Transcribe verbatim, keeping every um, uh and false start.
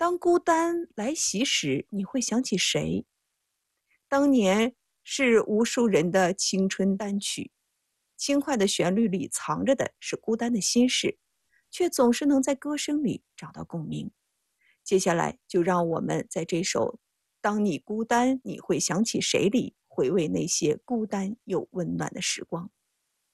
当孤单来袭时，你会想起谁？当年是无数人的青春单曲，轻快的旋律里藏着的是孤单的心事，却总是能在歌声里找到共鸣。接下来就让我们在这首《当你孤单你会想起谁》里回味那些孤单又温暖的时光。